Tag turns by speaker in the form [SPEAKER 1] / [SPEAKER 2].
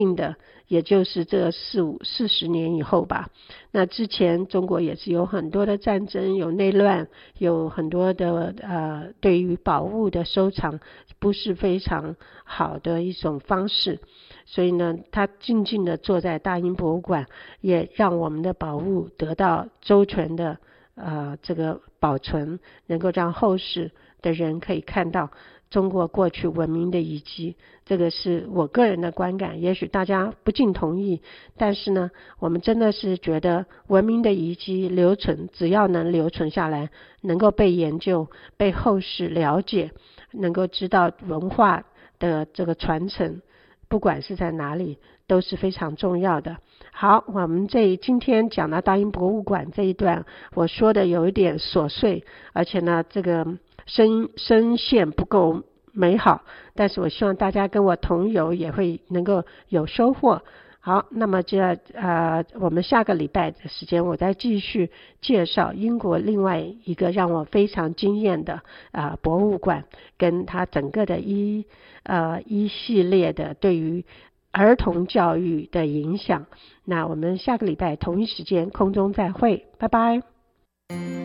[SPEAKER 1] 的，也就是这40年以后吧。那之前中国也是有很多的战争，有内乱，有很多的对于宝物的收藏不是非常好的一种方式，所以呢，他静静的坐在大英博物馆，也让我们的宝物得到周全的这个保存，能够让后世的人可以看到中国过去文明的遗迹。这个是我个人的观感，也许大家不尽同意，但是呢，我们真的是觉得文明的遗迹留存，只要能留存下来，能够被研究，被后世了解，能够知道文化的这个传承，不管是在哪里都是非常重要的。好，我们今天讲到大英博物馆这一段，我说的有一点琐碎，而且呢这个声线不够美好，但是我希望大家跟我同游也会能够有收获。好，那么我们下个礼拜的时间我再继续介绍英国另外一个让我非常惊艳的博物馆，跟它整个的一系列的对于儿童教育的影响。那我们下个礼拜同一时间空中再会，拜拜。